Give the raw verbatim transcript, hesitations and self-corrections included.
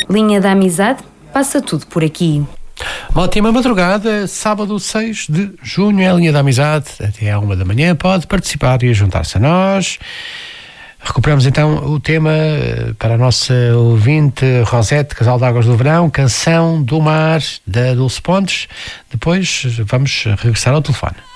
Linha da Amizade, passa tudo por aqui. Uma ótima madrugada, sábado seis de junho, é a Linha da Amizade, até à uma da manhã, pode participar e juntar-se a nós. Recuperamos então o tema para a nossa ouvinte Rosete, Casal de Águas do Verão, Canção do Mar, da Dulce Pontes. Depois vamos regressar ao telefone.